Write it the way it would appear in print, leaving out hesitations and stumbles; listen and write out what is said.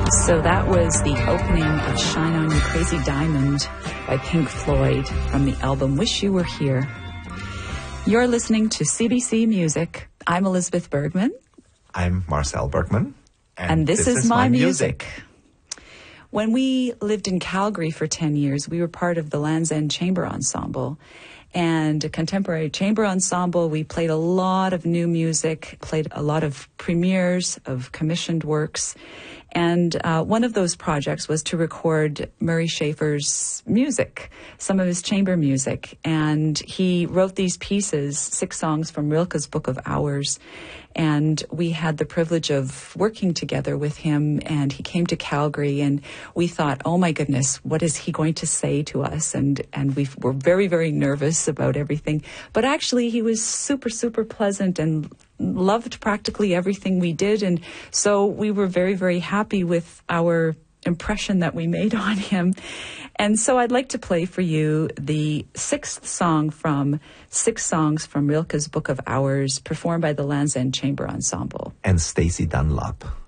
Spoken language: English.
So that was the opening of Shine On You Crazy Diamond by Pink Floyd from the album Wish You Were Here. You're listening to CBC Music. I'm Elizabeth Bergman. I'm Marcel Bergman. And this is my music. When we lived in Calgary for 10 years, we were part of the Land's End Chamber Ensemble and a contemporary chamber ensemble. We played a lot of new music, played a lot of premieres of commissioned works. And one of those projects was to record Murray Schafer's music, some of his chamber music. And he wrote these pieces, 6 songs from Rilke's Book of Hours. And we had the privilege of working together with him, and he came to Calgary, and we thought, oh my goodness, what is he going to say to us? And we were very, very nervous about everything. But actually, he was super, super pleasant and loved practically everything we did. And so we were very, very happy with our impression that we made on him. And so I'd like to play for you the 6th song from 6 songs from Rilke's Book of Hours, performed by the Land's End Chamber Ensemble. And Stacey Dunlop.